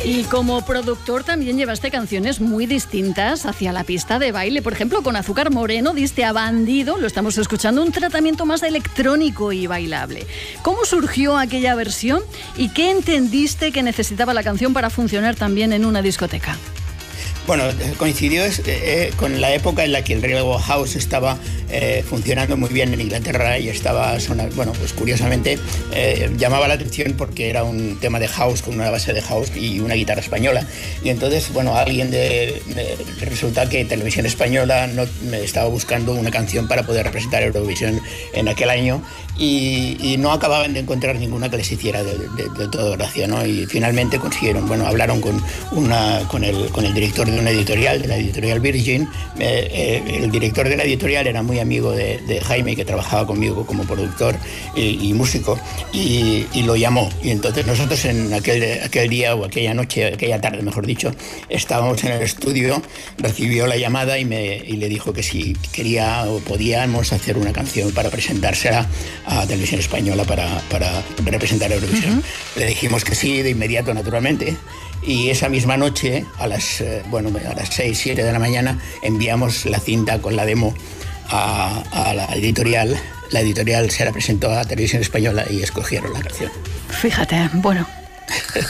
Y como productor también llevaste canciones muy distintas hacia la pista de baile. Por ejemplo, con Azúcar Moreno diste a Bandido, lo estamos escuchando, un tratamiento más electrónico y bailable. ¿Cómo surgió aquella versión y qué entendiste que necesitaba la canción para funcionar también en una discoteca? Bueno, coincidió con la época en la que el Real House estaba funcionando muy bien en Inglaterra y estaba sonando, bueno, pues curiosamente llamaba la atención porque era un tema de house con una base de house y una guitarra española. Y entonces, bueno, resulta que Televisión Española me estaba buscando una canción para poder representar Eurovisión en aquel año y no acababan de encontrar ninguna que les hiciera de todo gracia, ¿no? Y finalmente consiguieron, bueno, hablaron con el director de una editorial, de la editorial Virgin. El director de la editorial era muy amigo de Jaime, que trabajaba conmigo como productor y músico, y lo llamó. Y entonces nosotros en aquel día, o aquella noche, aquella tarde mejor dicho, estábamos en el estudio, recibió la llamada y le dijo que si quería o podíamos hacer una canción para presentársela a Televisión Española para representar Eurovisión. Uh-huh. Le dijimos que sí, de inmediato, naturalmente. Y esa misma noche, a las 6, 7 de la mañana, enviamos la cinta con la demo a la editorial. La editorial se la presentó a Televisión Española y escogieron la canción. Fíjate, bueno.